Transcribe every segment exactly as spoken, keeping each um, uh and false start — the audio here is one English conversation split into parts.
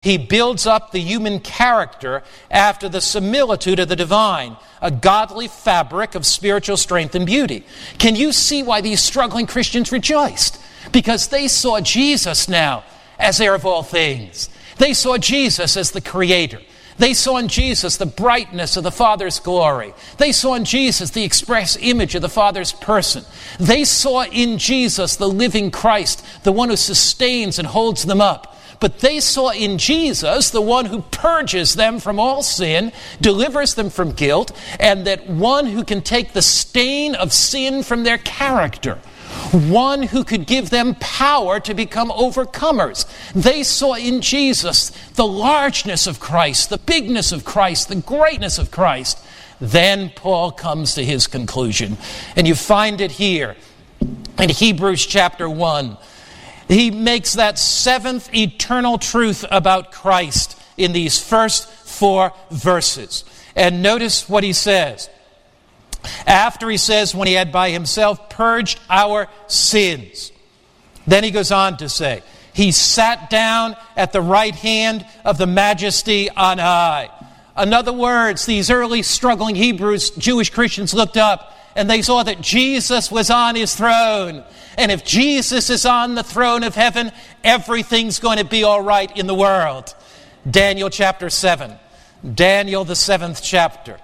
He builds up the human character after the similitude of the divine, a godly fabric of spiritual strength and beauty. Can you see why these struggling Christians rejoiced? Because they saw Jesus now as heir of all things. They saw Jesus as the Creator. They saw in Jesus the brightness of the Father's glory. They saw in Jesus the express image of the Father's person. They saw in Jesus the living Christ, the one who sustains and holds them up. But they saw in Jesus the one who purges them from all sin, delivers them from guilt, and that one who can take the stain of sin from their character. One who could give them power to become overcomers. They saw in Jesus the largeness of Christ, the bigness of Christ, the greatness of Christ. Then Paul comes to his conclusion. And you find it here in Hebrews chapter one. He makes that seventh eternal truth about Christ in these first four verses. And notice what he says. After he says, when he had by himself purged our sins. Then he goes on to say, he sat down at the right hand of the majesty on high. In other words, these early struggling Hebrews, Jewish Christians looked up and they saw that Jesus was on his throne. And if Jesus is on the throne of heaven, everything's going to be all right in the world. Daniel chapter seven. Daniel, the seventh chapter.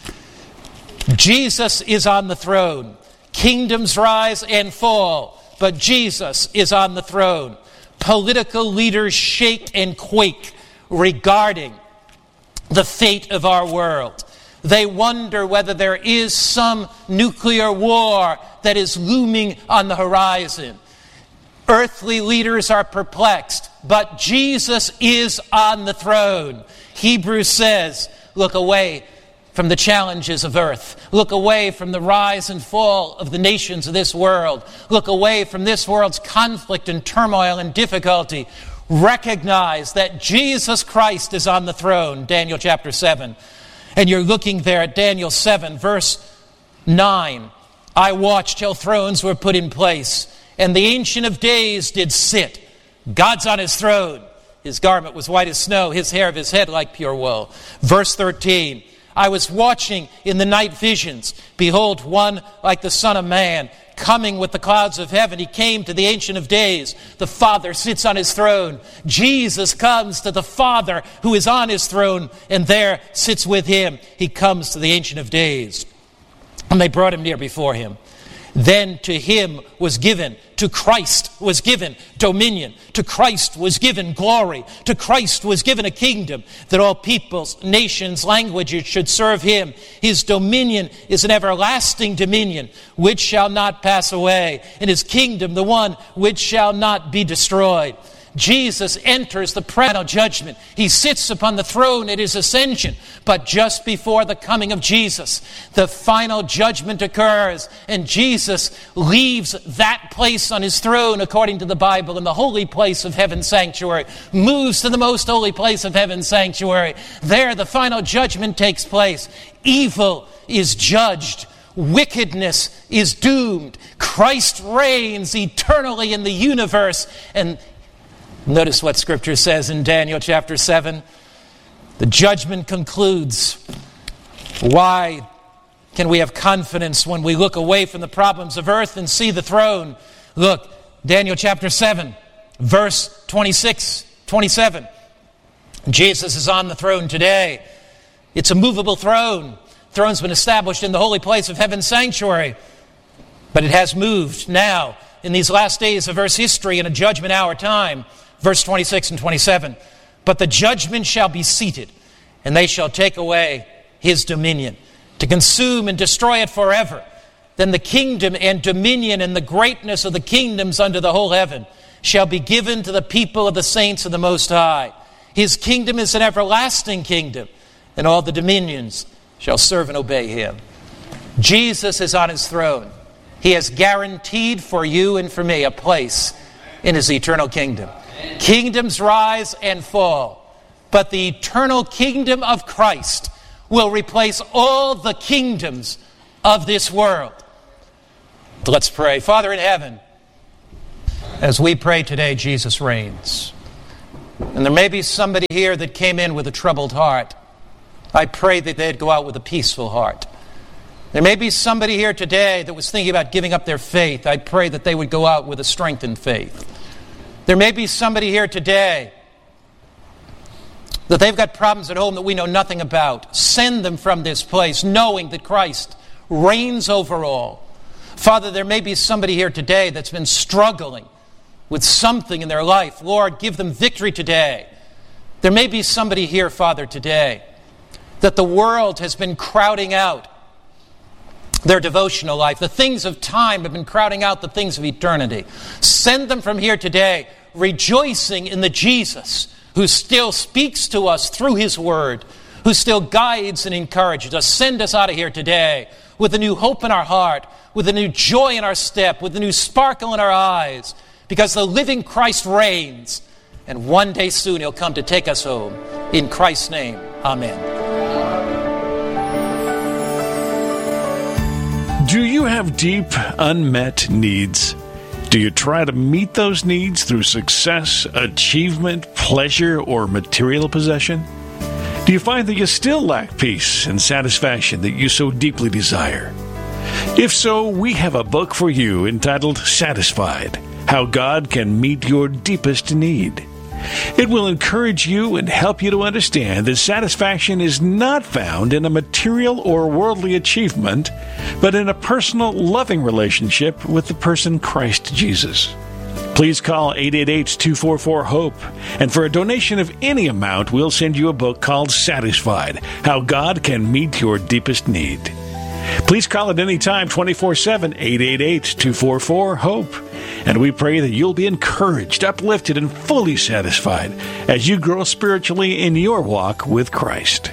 Jesus is on the throne. Kingdoms rise and fall, but Jesus is on the throne. Political leaders shake and quake regarding the fate of our world. They wonder whether there is some nuclear war that is looming on the horizon. Earthly leaders are perplexed, but Jesus is on the throne. Hebrews says, look away from the challenges of earth. Look away from the rise and fall of the nations of this world. Look away from this world's conflict and turmoil and difficulty. Recognize that Jesus Christ is on the throne, Daniel chapter seven. And you're looking there at Daniel seven, verse nine. I watched till thrones were put in place, and the Ancient of Days did sit. God's on his throne. His garment was white as snow, his hair of his head like pure wool. Verse thirteen. I was watching in the night visions. Behold, one like the Son of Man, coming with the clouds of heaven. He came to the Ancient of Days. The Father sits on his throne. Jesus comes to the Father who is on his throne, and there sits with him. He comes to the Ancient of Days. And they brought him near before him. Then to him was given, to Christ was given dominion. To Christ was given glory. To Christ was given a kingdom that all peoples, nations, languages should serve him. His dominion is an everlasting dominion which shall not pass away. And his kingdom the one which shall not be destroyed. Jesus enters the final judgment. He sits upon the throne at his ascension. But just before the coming of Jesus, the final judgment occurs. And Jesus leaves that place on his throne, according to the Bible, in the holy place of heaven's sanctuary. Moves to the most holy place of heaven's sanctuary. There the final judgment takes place. Evil is judged. Wickedness is doomed. Christ reigns eternally in the universe. And notice what Scripture says in Daniel chapter seven. The judgment concludes. Why can we have confidence when we look away from the problems of earth and see the throne? Look, Daniel chapter seven, verse twenty-six, twenty-seven. Jesus is on the throne today. It's a movable throne. The throne's been established in the holy place of heaven's sanctuary. But it has moved now in these last days of earth's history in a judgment hour time. Verse twenty-six and twenty-seven. But the judgment shall be seated, and they shall take away his dominion, to consume and destroy it forever. Then the kingdom and dominion and the greatness of the kingdoms under the whole heaven shall be given to the people of the saints of the Most High. His kingdom is an everlasting kingdom, and all the dominions shall serve and obey him. Jesus is on his throne. He has guaranteed for you and for me a place in his eternal kingdom. Kingdoms rise and fall, but the eternal kingdom of Christ will replace all the kingdoms of this world. Let's pray. Father in heaven, as we pray today, Jesus reigns. And there may be somebody here that came in with a troubled heart. I pray that they'd go out with a peaceful heart. There may be somebody here today that was thinking about giving up their faith. I pray that they would go out with a strengthened faith. There may be somebody here today that they've got problems at home that we know nothing about. Send them from this place, knowing that Christ reigns over all. Father, there may be somebody here today that's been struggling with something in their life. Lord, give them victory today. There may be somebody here, Father, today that the world has been crowding out their devotional life. The things of time have been crowding out the things of eternity. Send them from here today, rejoicing in the Jesus who still speaks to us through His Word, who still guides and encourages us. Send us out of here today with a new hope in our heart, with a new joy in our step, with a new sparkle in our eyes, because the living Christ reigns, and one day soon He'll come to take us home. In Christ's name, amen. Do you have deep, unmet needs? Do you try to meet those needs through success, achievement, pleasure, or material possession? Do you find that you still lack peace and satisfaction that you so deeply desire? If so, we have a book for you entitled Satisfied: How God Can Meet Your Deepest Need. It will encourage you and help you to understand that satisfaction is not found in a material or worldly achievement, but in a personal, loving relationship with the person Christ Jesus. Please call eight eight eight, two four four, HOPE, and for a donation of any amount, we'll send you a book called Satisfied: How God Can Meet Your Deepest Need. Please call at any time, twenty-four seven, eight eight eight, two four four, HOPE. And we pray that you'll be encouraged, uplifted, and fully satisfied as you grow spiritually in your walk with Christ.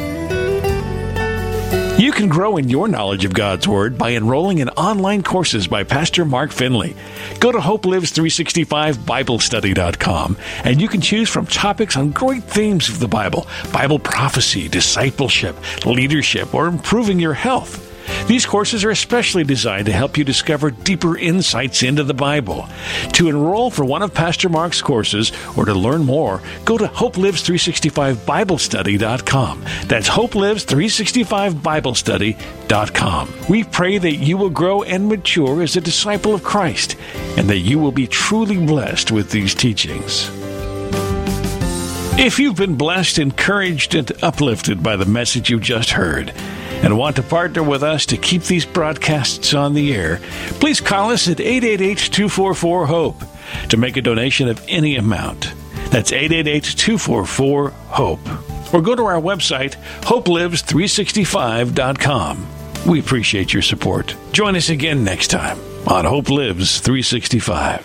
You can grow in your knowledge of God's Word by enrolling in online courses by Pastor Mark Finley. Go to Hope Lives three sixty-five Bible Study dot com, and you can choose from topics on great themes of the Bible: Bible prophecy, discipleship, leadership, or improving your health. These courses are especially designed to help you discover deeper insights into the Bible. To enroll for one of Pastor Mark's courses or to learn more, go to Hope Lives three sixty-five Bible Study dot com. That's Hope Lives three sixty-five Bible Study dot com. We pray that you will grow and mature as a disciple of Christ, and that you will be truly blessed with these teachings. If you've been blessed, encouraged, and uplifted by the message you just heard, and want to partner with us to keep these broadcasts on the air, please call us at eight eight eight, two four four, HOPE to make a donation of any amount. That's eight eight eight, two four four, HOPE. Or go to our website, Hope Lives three sixty-five dot com. We appreciate your support. Join us again next time on Hope Lives three sixty-five.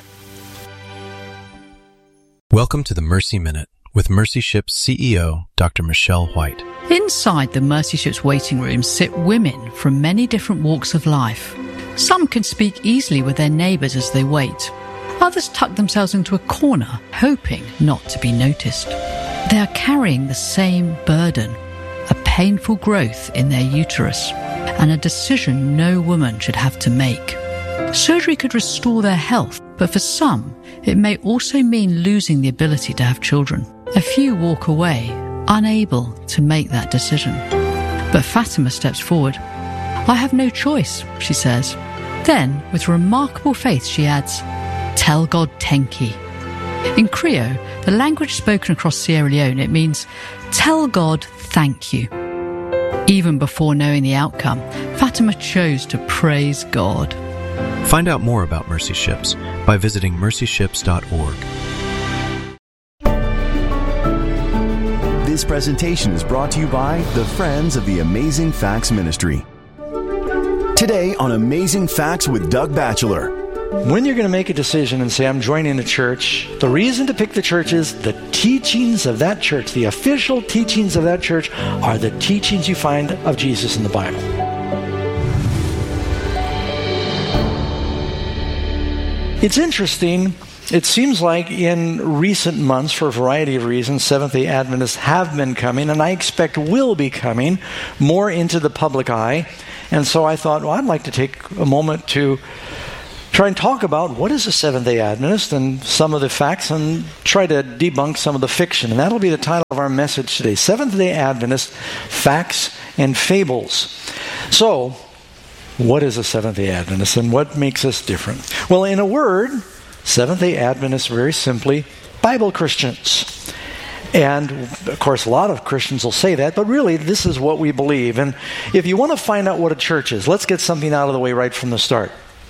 Welcome to the Mercy Minute with Mercy Ship's C E O, Doctor Michelle White. Inside the Mercy Ship's waiting room sit women from many different walks of life. Some can speak easily with their neighbours as they wait. Others tuck themselves into a corner, hoping not to be noticed. They are carrying the same burden, a painful growth in their uterus, and a decision no woman should have to make. Surgery could restore their health, but for some, it may also mean losing the ability to have children. A few walk away, unable to make that decision. But Fatima steps forward. "I have no choice," she says. Then, with remarkable faith, she adds, "Tell God tenki." In Creole, the language spoken across Sierra Leone, it means, "Tell God thank you." Even before knowing the outcome, Fatima chose to praise God. Find out more about Mercy Ships by visiting mercy ships dot org. This presentation is brought to you by the Friends of the Amazing Facts Ministry. Today on Amazing Facts with Doug Batchelor. When you're going to make a decision and say, I'm joining a church, the reason to pick the church is the teachings of that church, the official teachings of that church, are the teachings you find of Jesus in the Bible. It's interesting. It seems like in recent months, for a variety of reasons, Seventh-day Adventists have been coming, and I expect will be coming more into the public eye. And so I thought, well, I'd like to take a moment to try and talk about what is a Seventh-day Adventist and some of the facts, and try to debunk some of the fiction. And that'll be the title of our message today, Seventh-day Adventist, Facts and Fables. So, what is a Seventh-day Adventist and what makes us different? Well, in a word, Seventh-day Adventists are very simply Bible Christians. And, of course, a lot of Christians will say that, but really, this is what we believe. And if you want to find out what a church is, let's get something out of the way right from the start.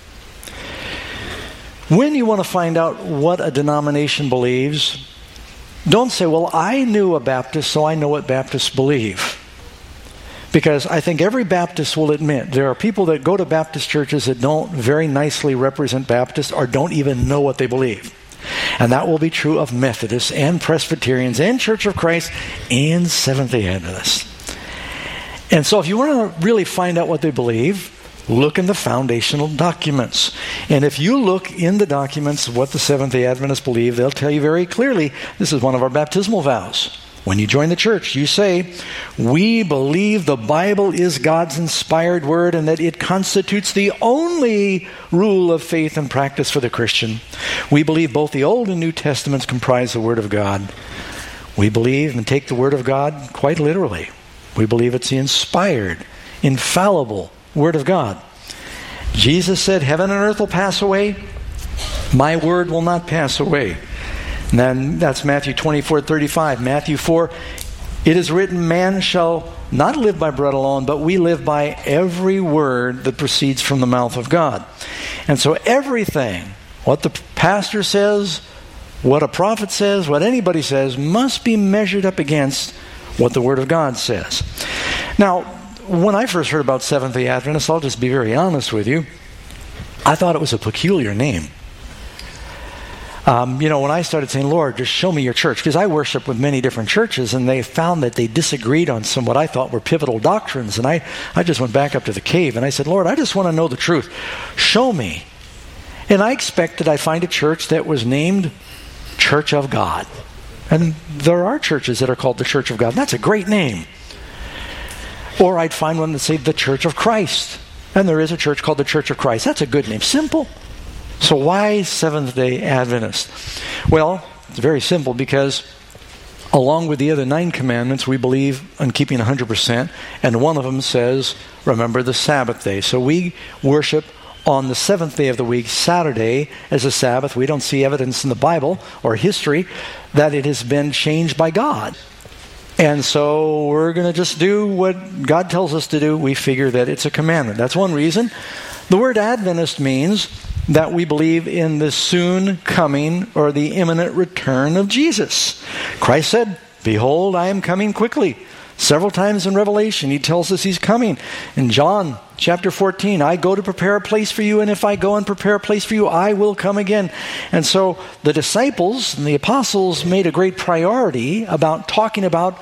When you want to find out what a denomination believes, don't say, well, I knew a Baptist, so I know what Baptists believe. Because I think every Baptist will admit there are people that go to Baptist churches that don't very nicely represent Baptists or don't even know what they believe. And that will be true of Methodists and Presbyterians and Church of Christ and Seventh-day Adventists. And so if you want to really find out what they believe, look in the foundational documents. And if you look in the documents of what the Seventh-day Adventists believe, they'll tell you very clearly, this is one of our baptismal vows. When you join the church, you say, we believe the Bible is God's inspired word and that it constitutes the only rule of faith and practice for the Christian. We believe both the Old and New Testaments comprise the Word of God. We believe and take the Word of God quite literally. We believe it's the inspired, infallible Word of God. Jesus said, heaven and earth will pass away. My word will not pass away. And then that's Matthew twenty-four thirty-five. Matthew four, it is written, man shall not live by bread alone, but we live by every word that proceeds from the mouth of God. And so everything, what the pastor says, what a prophet says, what anybody says, must be measured up against what the Word of God says. Now, when I first heard about Seventh-day Adventists, I'll just be very honest with you, I thought it was a peculiar name. Um, you know, when I started saying, Lord, just show me your church, because I worship with many different churches, and they found that they disagreed on some what I thought were pivotal doctrines, and I, I just went back up to the cave, and I said, Lord, I just want to know the truth. Show me. And I expected I'd find a church that was named Church of God. And there are churches that are called the Church of God, and that's a great name. Or I'd find one that said the Church of Christ. And there is a church called the Church of Christ. That's a good name. Simple. So why Seventh-day Adventist? Well, it's very simple because along with the other nine commandments, we believe in keeping one hundred percent. And one of them says, remember the Sabbath day. So we worship on the seventh day of the week, Saturday, as a Sabbath. We don't see evidence in the Bible or history that it has been changed by God. And so we're going to just do what God tells us to do. We figure that it's a commandment. That's one reason. The word Adventist means that we believe in the soon coming or the imminent return of Jesus. Christ said, behold, I am coming quickly. Several times in Revelation, he tells us he's coming. In John chapter fourteen, I go to prepare a place for you, and if I go and prepare a place for you, I will come again. And so the disciples and the apostles made a great priority about talking about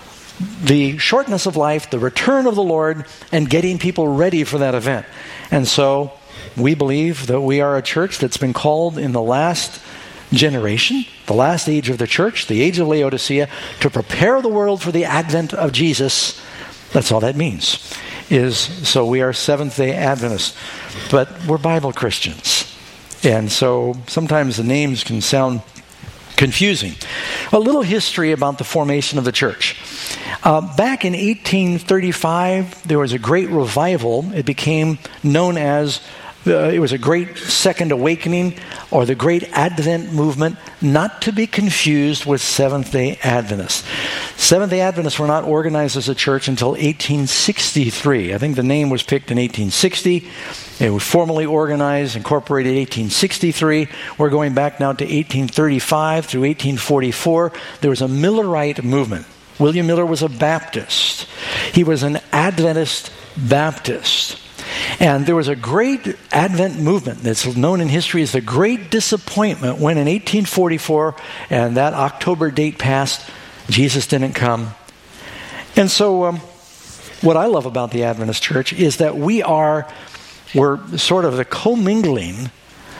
the shortness of life, the return of the Lord, and getting people ready for that event. And so we believe that we are a church that's been called in the last generation, the last age of the church, the age of Laodicea, to prepare the world for the advent of Jesus. That's all that means. Is so we are Seventh-day Adventists, but we're Bible Christians. And so sometimes the names can sound confusing. A little history about the formation of the church. Uh, back in eighteen thirty-five, there was a great revival. It became known as Uh, it was a great second awakening or the great Advent movement, not to be confused with Seventh-day Adventists. Seventh-day Adventists were not organized as a church until eighteen sixty-three. I think the name was picked in eighteen sixty. It was formally organized, incorporated in eighteen sixty-three. We're going back now to eighteen thirty-five through eighteen forty-four. There was a Millerite movement. William Miller was a Baptist. He was an Adventist Baptist. And there was a great Advent movement that's known in history as the Great Disappointment when in eighteen forty-four, and that October date passed, Jesus didn't come. And so um, what I love about the Adventist church is that we are, we're sort of the commingling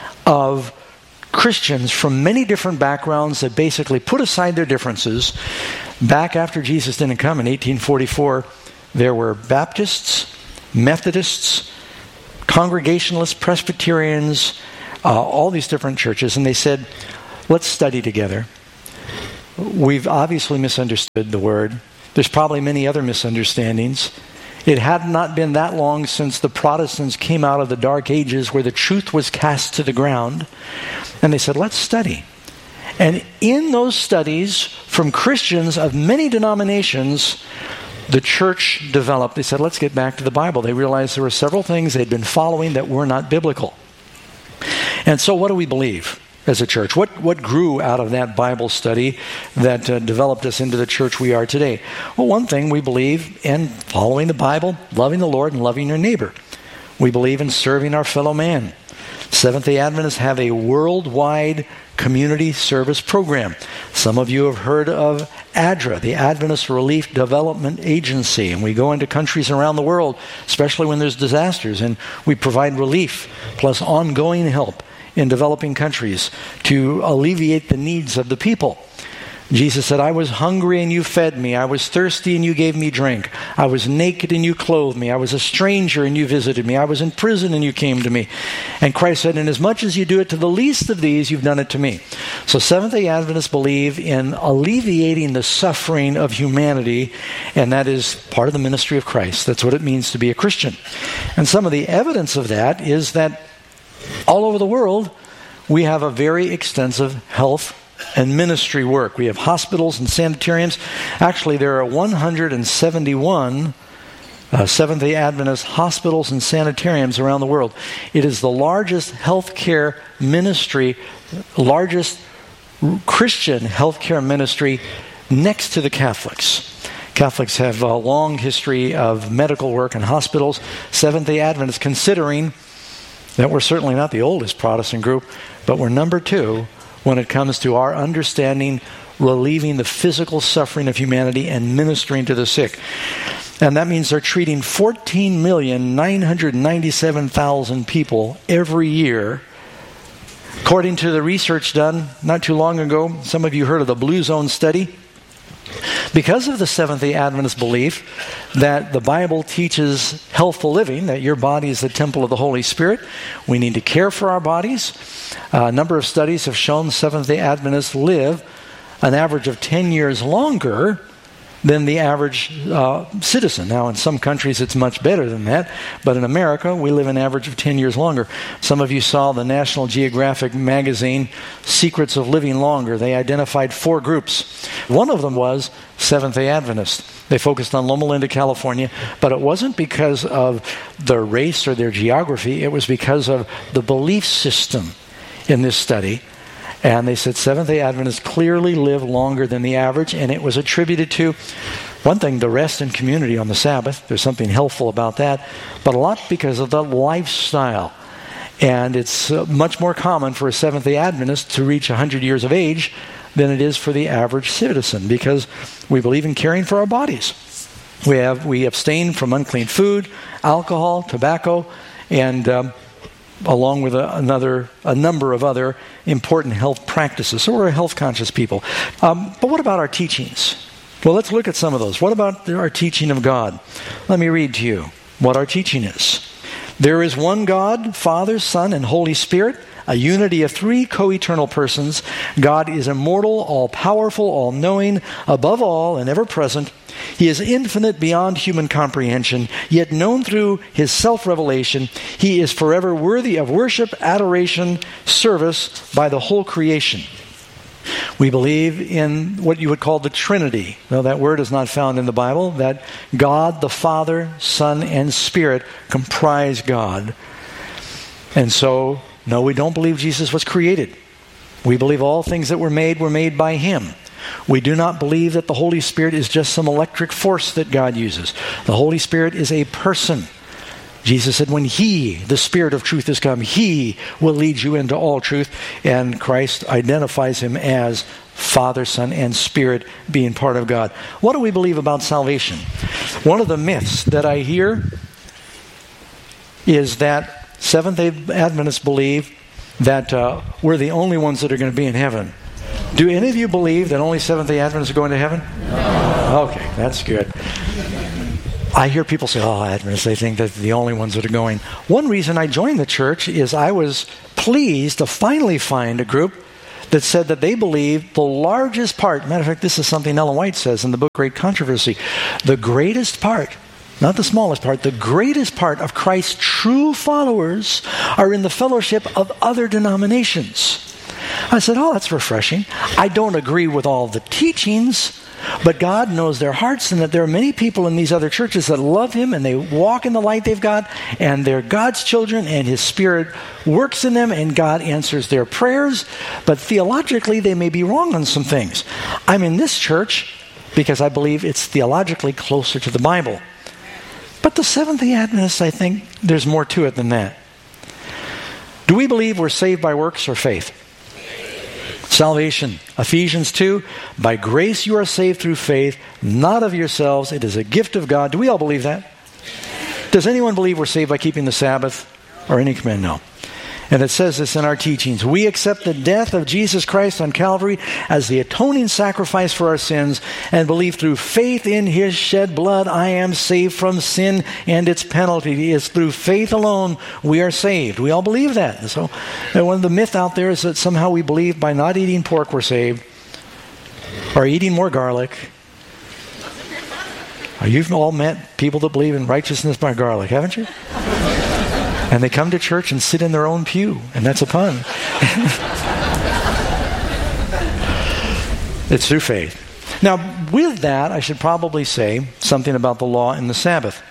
of Christians from many different backgrounds that basically put aside their differences. Back after Jesus didn't come in eighteen forty-four, there were Baptists, Methodists, Congregationalists, Presbyterians, uh, all these different churches, and they said, let's study together. We've obviously misunderstood the word. There's probably many other misunderstandings. It had not been that long since the Protestants came out of the Dark Ages where the truth was cast to the ground. And they said, let's study. And in those studies from Christians of many denominations, the church developed. They said, let's get back to the Bible. They realized there were several things they'd been following that were not biblical. And so what do we believe as a church? What what grew out of that Bible study that uh, developed us into the church we are today? Well, one thing we believe in following the Bible, loving the Lord, and loving your neighbor. We believe in serving our fellow man. Seventh-day Adventists have a worldwide community service program. Some of you have heard of A D R A, the Adventist Relief Development Agency, and we go into countries around the world, especially when there's disasters, and we provide relief plus ongoing help in developing countries to alleviate the needs of the people. Jesus said, I was hungry and you fed me. I was thirsty and you gave me drink. I was naked and you clothed me. I was a stranger and you visited me. I was in prison and you came to me. And Christ said, inasmuch as you do it to the least of these, you've done it to me. So Seventh-day Adventists believe in alleviating the suffering of humanity, and that is part of the ministry of Christ. That's what it means to be a Christian. And some of the evidence of that is that all over the world, we have a very extensive health and ministry work. We have hospitals and sanitariums. Actually, there are one hundred seventy-one uh, Seventh-day Adventist hospitals and sanitariums around the world. It is the largest healthcare ministry, largest Christian healthcare ministry next to the Catholics. Catholics have a long history of medical work in hospitals. Seventh-day Adventists, considering that we're certainly not the oldest Protestant group, but we're number two when it comes to our understanding, relieving the physical suffering of humanity and ministering to the sick. And that means they're treating fourteen million nine hundred ninety-seven thousand people every year. According to the research done not too long ago, some of you heard of the Blue Zone study. Because of the Seventh-day Adventist belief that the Bible teaches healthful living, that your body is the temple of the Holy Spirit, we need to care for our bodies. Uh, a number of studies have shown Seventh-day Adventists live an average of ten years longer than the average uh, citizen. Now, in some countries it's much better than that, but in America we live an average of ten years longer. Some of you saw the National Geographic magazine, Secrets of Living Longer. They identified four groups. One of them was Seventh-day Adventists. They focused on Loma Linda, California, but it wasn't because of their race or their geography. It was because of the belief system in this study. And they said Seventh-day Adventists clearly live longer than the average, and it was attributed to, one thing, the rest in community on the Sabbath. There's something healthful about that, but a lot because of the lifestyle. And it's uh, much more common for a Seventh-day Adventist to reach one hundred years of age than it is for the average citizen, because we believe in caring for our bodies. We have we abstain from unclean food, alcohol, tobacco, and um, along with a, another a number of other important health practices. So we're a health-conscious people. Um, but what about our teachings? Well, let's look at some of those. What about our teaching of God? Let me read to you what our teaching is. There is one God, Father, Son, and Holy Spirit, a unity of three co-eternal persons. God is immortal, all-powerful, all-knowing, above all and ever-present. He is infinite beyond human comprehension, yet known through his self-revelation. He is forever worthy of worship, adoration, service by the whole creation. We believe in what you would call the Trinity. Though that word is not found in the Bible, that God, the Father, Son, and Spirit comprise God. And so, no, we don't believe Jesus was created. We believe all things that were made were made by him. We do not believe that the Holy Spirit is just some electric force that God uses. The Holy Spirit is a person. Jesus said, when he, the Spirit of truth, has come, he will lead you into all truth. And Christ identifies him as Father, Son, and Spirit being part of God. What do we believe about salvation? One of the myths that I hear is that Seventh-day Adventists believe that uh, we're the only ones that are going to be in heaven. Do any of you believe that only Seventh-day Adventists are going to heaven? No. Okay, that's good. I hear people say, oh, Adventists, they think that they're the only ones that are going. One reason I joined the church is I was pleased to finally find a group that said that they believe the largest part, matter of fact, this is something Ellen White says in the book Great Controversy, the greatest part, not the smallest part, the greatest part of Christ's true followers are in the fellowship of other denominations. I said, oh, that's refreshing. I don't agree with all the teachings, but God knows their hearts, and that there are many people in these other churches that love Him and they walk in the light they've got, and they're God's children, and His Spirit works in them, and God answers their prayers. But theologically, they may be wrong on some things. I'm in this church because I believe it's theologically closer to the Bible. But the Seventh-day Adventists, I think there's more to it than that. Do we believe we're saved by works or faith? Salvation. Ephesians two, by grace you are saved through faith, not of yourselves. It is a gift of God. Do we all believe that? Does anyone believe we're saved by keeping the Sabbath or any command? No. And it says this in our teachings. We accept the death of Jesus Christ on Calvary as the atoning sacrifice for our sins and believe through faith in His shed blood I am saved from sin and its penalty. It is through faith alone we are saved. We all believe that. And so and one of the myth out there is that somehow we believe by not eating pork we're saved, or eating more garlic. You've all met people that believe in righteousness by garlic, haven't you? And they come to church and sit in their own pew. And that's a pun. It's through faith. Now, with that, I should probably say something about the law and the Sabbath.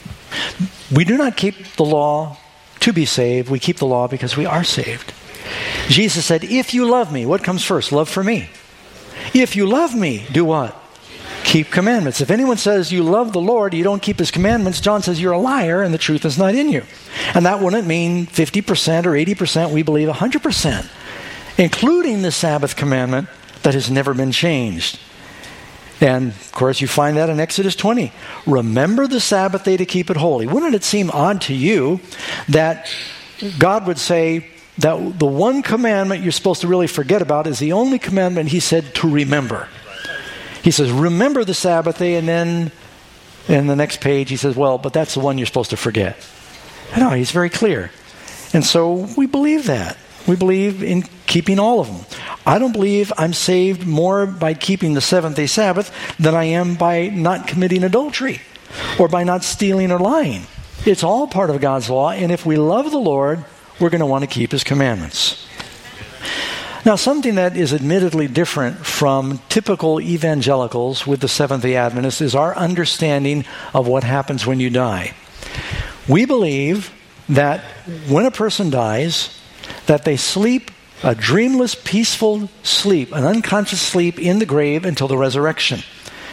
We do not keep the law to be saved. We keep the law because we are saved. Jesus said, if you love me, what comes first? Love for me. If you love me, do what? Keep commandments. If anyone says you love the Lord, you don't keep His commandments, John says you're a liar and the truth is not in you. And that wouldn't mean fifty percent or eighty percent. We believe one hundred percent, including the Sabbath commandment that has never been changed. And, of course, you find that in Exodus twenty. Remember the Sabbath day to keep it holy. Wouldn't it seem odd to you that God would say that the one commandment you're supposed to really forget about is the only commandment He said to remember? He says, remember the Sabbath day, and then in the next page he says, well, but that's the one you're supposed to forget. No, He's very clear. And so we believe that. We believe in keeping all of them. I don't believe I'm saved more by keeping the seventh-day Sabbath than I am by not committing adultery or by not stealing or lying. It's all part of God's law, and if we love the Lord, we're going to want to keep His commandments. Now, something that is admittedly different from typical evangelicals with the Seventh-day Adventists is our understanding of what happens when you die. We believe that when a person dies, that they sleep a dreamless, peaceful sleep, an unconscious sleep in the grave until the resurrection.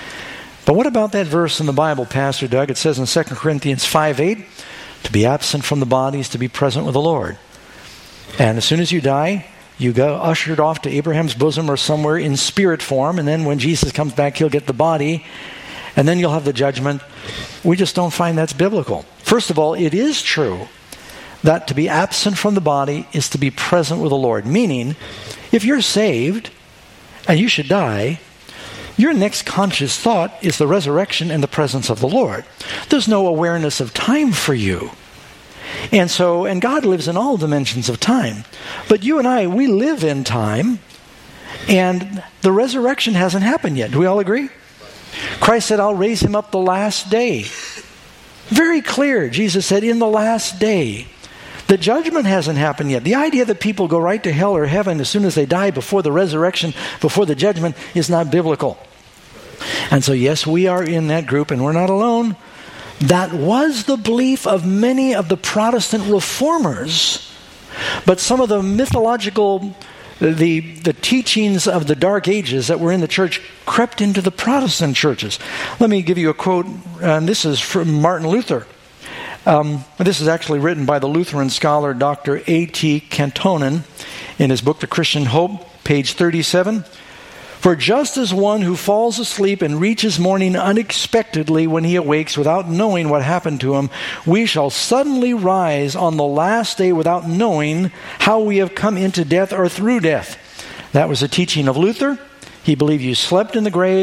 But what about that verse in the Bible, Pastor Doug? It says in Second Corinthians five eight, to be absent from the body is to be present with the Lord. And as soon as you die, you go ushered off to Abraham's bosom or somewhere in spirit form, and then when Jesus comes back, He'll get the body, and then you'll have the judgment. We just don't find that's biblical. First of all, it is true that to be absent from the body is to be present with the Lord. Meaning, if you're saved and you should die, your next conscious thought is the resurrection and the presence of the Lord. There's no awareness of time for you. And so, and God lives in all dimensions of time. But you and I, we live in time, and the resurrection hasn't happened yet. Do we all agree? Christ said, I'll raise Him up the last day. Very clear. Jesus said, in the last day. The judgment hasn't happened yet. The idea that people go right to hell or heaven as soon as they die before the resurrection, before the judgment, is not biblical. And so, yes, we are in that group, and we're not alone. That was the belief of many of the Protestant reformers. But some of the mythological, the, the teachings of the Dark Ages that were in the church crept into the Protestant churches. Let me give you a quote, and this is from Martin Luther. Um, this is actually written by the Lutheran scholar Doctor A T Kantonen in his book, The Christian Hope, page thirty-seven. For just as one who falls asleep and reaches morning unexpectedly when he awakes without knowing what happened to him, we shall suddenly rise on the last day without knowing how we have come into death or through death. That was the teaching of Luther. He believed you slept in the grave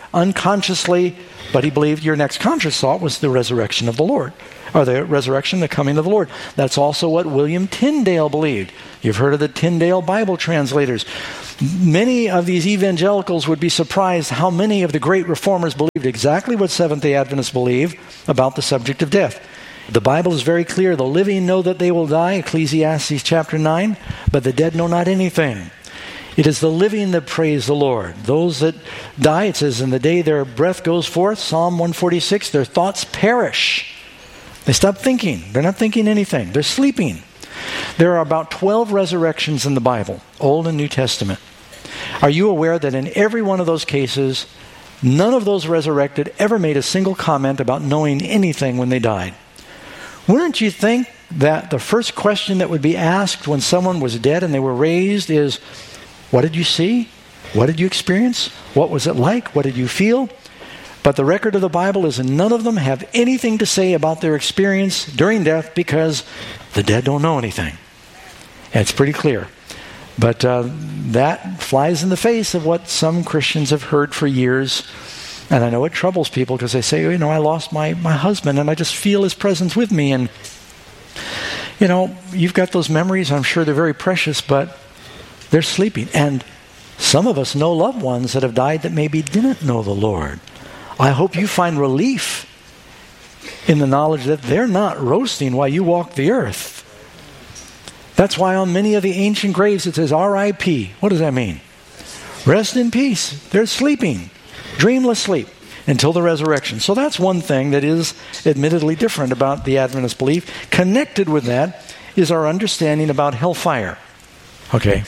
unconsciously, but he believed your next conscious thought was the resurrection of the Lord, or the resurrection, the coming of the Lord. That's also what William Tyndale believed. You've heard of the Tyndale Bible translators. Many of these evangelicals would be surprised how many of the great reformers believed exactly what Seventh-day Adventists believe about the subject of death. The Bible is very clear. The living know that they will die, Ecclesiastes chapter nine, but the dead know not anything. It is the living that praise the Lord. Those that die, it says, in the day their breath goes forth, Psalm one forty-six, their thoughts perish. They stop thinking. They're not thinking anything. They're sleeping. There are about twelve resurrections in the Bible, Old and New Testament. Are you aware that in every one of those cases, none of those resurrected ever made a single comment about knowing anything when they died? Wouldn't you think that the first question that would be asked when someone was dead and they were raised is, what did you see? What did you experience? What was it like? What did you feel? But the record of the Bible is none of them have anything to say about their experience during death because the dead don't know anything. And it's pretty clear. But uh, that flies in the face of what some Christians have heard for years. And I know it troubles people because they say, you know, I lost my, my husband and I just feel his presence with me. And, you know, you've got those memories. I'm sure they're very precious, but they're sleeping. And some of us know loved ones that have died that maybe didn't know the Lord. I hope you find relief in the knowledge that they're not roasting while you walk the earth. That's why on many of the ancient graves it says R I P. What does that mean? Rest in peace. They're sleeping. Dreamless sleep until the resurrection. So that's one thing that is admittedly different about the Adventist belief. Connected with that is our understanding about hellfire. Okay.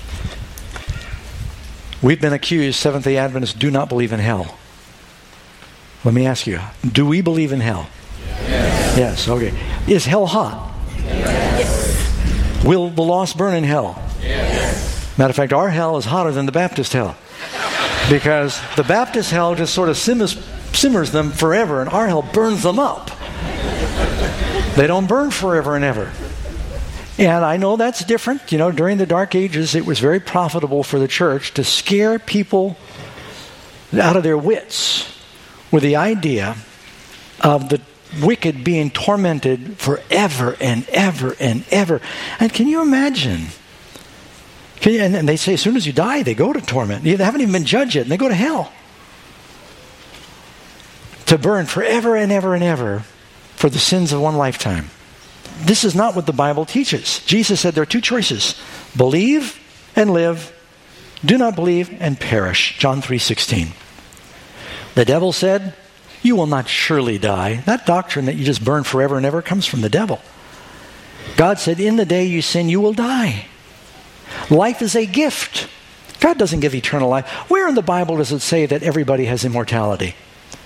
We've been accused, Seventh-day Adventists do not believe in hell. Let me ask you, do we believe in hell? Yes. Yes, okay. Is hell hot? Yes. Will the lost burn in hell? Yes. Matter of fact, our hell is hotter than the Baptist hell. Because the Baptist hell just sort of simmers, simmers them forever, and our hell burns them up. They don't burn forever and ever. And I know that's different. You know, during the Dark Ages, it was very profitable for the church to scare people out of their wits with the idea of the wicked being tormented forever and ever and ever. And can you imagine? Can you, and, and they say as soon as you die, they go to torment. They haven't even been judged yet, and they go to hell. To burn forever and ever and ever for the sins of one lifetime. This is not what the Bible teaches. Jesus said there are two choices. Believe and live. Do not believe and perish. John three sixteen. The devil said, you will not surely die. That doctrine that you just burn forever and ever comes from the devil. God said, in the day you sin, you will die. Life is a gift. God doesn't give eternal life. Where in the Bible does it say that everybody has immortality?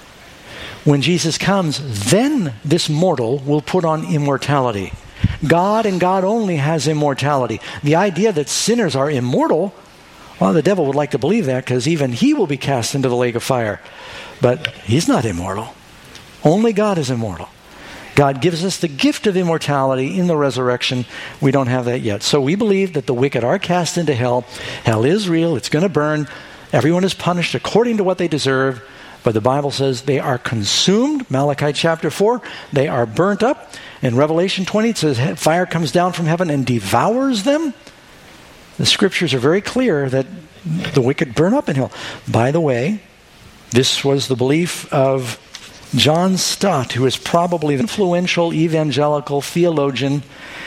When Jesus comes, then this mortal will put on immortality. God and God only has immortality. The idea that sinners are immortal, well, the devil would like to believe that because even he will be cast into the lake of fire. But he's not immortal. Only God is immortal. God gives us the gift of immortality in the resurrection. We don't have that yet. So we believe that the wicked are cast into hell. Hell is real. It's going to burn. Everyone is punished according to what they deserve. But the Bible says they are consumed. Malachi chapter four, they are burnt up. In Revelation twenty, it says fire comes down from heaven and devours them. The scriptures are very clear that the wicked burn up in hell. By the way, this was the belief of John Stott, who is probably the influential evangelical theologian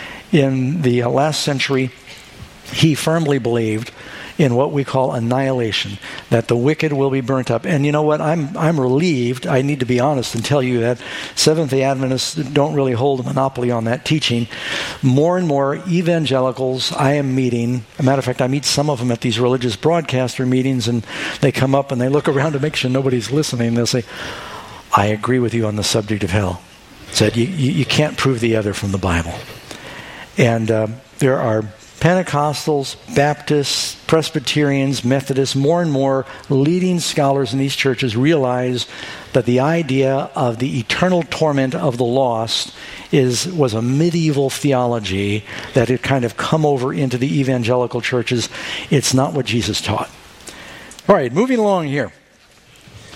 in the last century. He firmly believed in what we call annihilation, that the wicked will be burnt up. And you know what? I'm I'm relieved. I need to be honest and tell you that Seventh-day Adventists don't really hold a monopoly on that teaching. More and more evangelicals I am meeting, as a matter of fact, I meet some of them at these religious broadcaster meetings, and they come up and they look around to make sure nobody's listening. They'll say, I agree with you on the subject of hell. Said you, you, you can't prove the other from the Bible. And uh, there are Pentecostals, Baptists, Presbyterians, Methodists, more and more leading scholars in these churches realize that the idea of the eternal torment of the lost is was a medieval theology that had kind of come over into the evangelical churches. It's not what Jesus taught. All right, moving along here.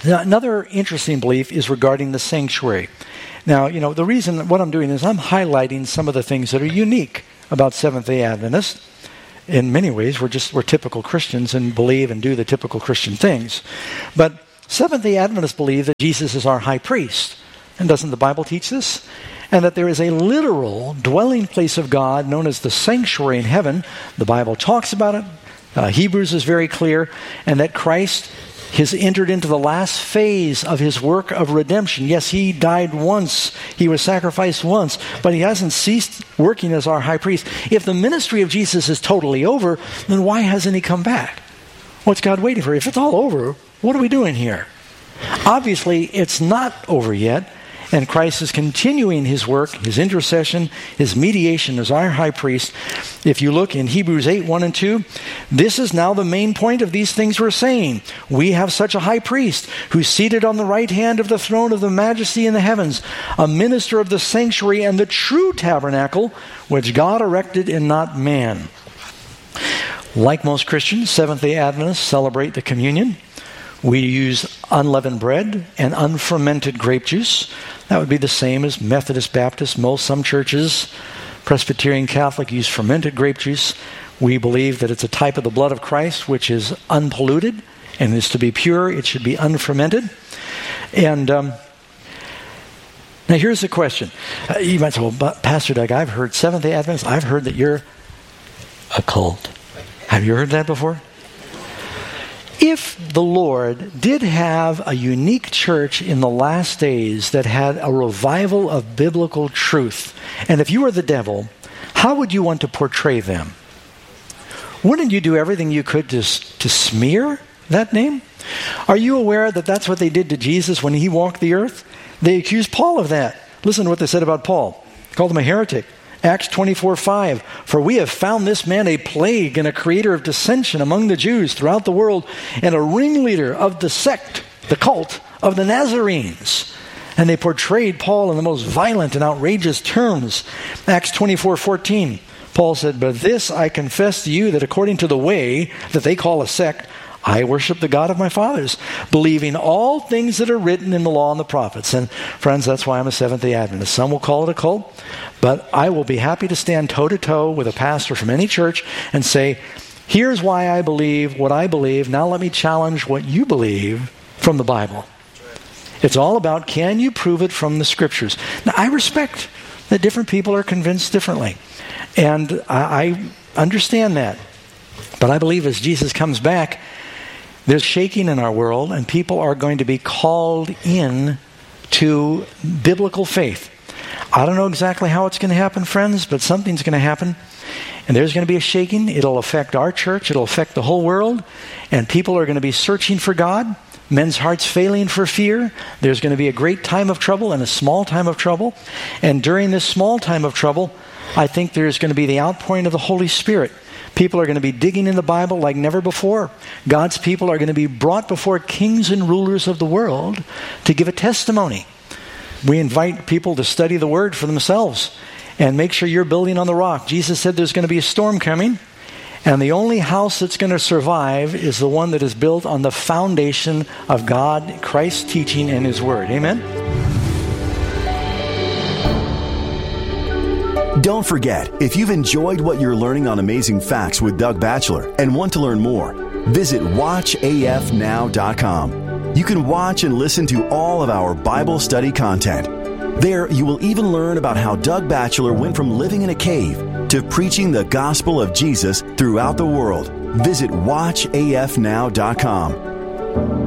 Now, another interesting belief is regarding the sanctuary. Now, you know, the reason what I'm doing is I'm highlighting some of the things that are unique about Seventh-day Adventists. In many ways, we're just we're typical Christians and believe and do the typical Christian things. But Seventh-day Adventists believe that Jesus is our high priest. And doesn't the Bible teach this? And that there is a literal dwelling place of God known as the sanctuary in heaven. The Bible talks about it. Uh, Hebrews is very clear. And that Christ has entered into the last phase of his work of redemption. Yes, he died once. He was sacrificed once. But he hasn't ceased working as our high priest. If the ministry of Jesus is totally over, then why hasn't he come back? What's God waiting for? If it's all over, what are we doing here? Obviously, it's not over yet. And Christ is continuing his work, his intercession, his mediation as our high priest. If you look in Hebrews eight, one and two, this is now the main point of these things we're saying. We have such a high priest who's seated on the right hand of the throne of the majesty in the heavens, a minister of the sanctuary and the true tabernacle, which God erected and not man. Like most Christians, Seventh-day Adventists celebrate the communion. We use unleavened bread and unfermented grape juice. That would be the same as Methodist, Baptist. Most, some churches, Presbyterian, Catholic, use fermented grape juice. We believe that it's a type of the blood of Christ, which is unpolluted and is to be pure. It should be unfermented. And um, now here's the question. Uh, you might say, well, but Pastor Doug, I've heard Seventh-day Adventists, I've heard that you're a cult. Have you heard that before? If the Lord did have a unique church in the last days that had a revival of biblical truth, and if you were the devil, how would you want to portray them? Wouldn't you do everything you could to, to smear that name? Are you aware that that's what they did to Jesus when he walked the earth? They accused Paul of that. Listen to what they said about Paul. They called him a heretic. Acts twenty-four five, for we have found this man a plague and a creator of dissension among the Jews throughout the world and a ringleader of the sect, the cult of the Nazarenes. And they portrayed Paul in the most violent and outrageous terms. Acts twenty-four fourteen, Paul said, but this I confess to you that according to the way that they call a sect, I worship the God of my fathers, believing all things that are written in the law and the prophets. And friends, that's why I'm a Seventh-day Adventist. Some will call it a cult, but I will be happy to stand toe-to-toe with a pastor from any church and say, here's why I believe what I believe. Now let me challenge what you believe from the Bible. It's all about, can you prove it from the Scriptures? Now, I respect that different people are convinced differently. And I, I understand that. But I believe as Jesus comes back, there's shaking in our world, and people are going to be called in to biblical faith. I don't know exactly how it's going to happen, friends, but something's going to happen. And there's going to be a shaking. It'll affect our church. It'll affect the whole world. And people are going to be searching for God. Men's hearts failing for fear. There's going to be a great time of trouble and a small time of trouble. And during this small time of trouble, I think there's going to be the outpouring of the Holy Spirit. People are going to be digging in the Bible like never before. God's people are going to be brought before kings and rulers of the world to give a testimony. We invite people to study the Word for themselves and make sure you're building on the rock. Jesus said there's going to be a storm coming, and the only house that's going to survive is the one that is built on the foundation of God, Christ's teaching, and His Word. Amen? Don't forget, if you've enjoyed what you're learning on Amazing Facts with Doug Batchelor and want to learn more, visit watch A F now dot com. You can watch and listen to all of our Bible study content. There, you will even learn about how Doug Batchelor went from living in a cave to preaching the gospel of Jesus throughout the world. Visit watch A F now dot com.